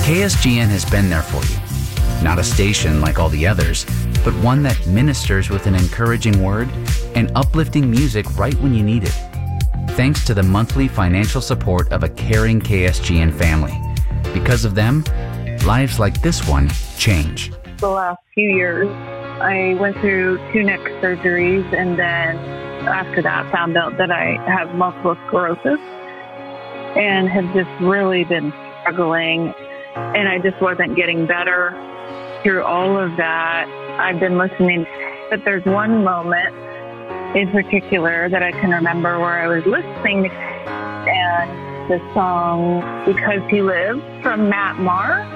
KSGN has been there for you. Not a station like all the others, but one that ministers with an encouraging word and uplifting music right when you need it. Thanks to the monthly financial support of a caring KSGN family. Because of them, lives like this one change. The last few years, I went through 2 neck surgeries, and then after that found out that I have multiple sclerosis and have just really been struggling, and I just wasn't getting better. Through all of that, I've been listening, but there's one moment in particular that I can remember where I was listening and the song Because He Lives from Matt Maher.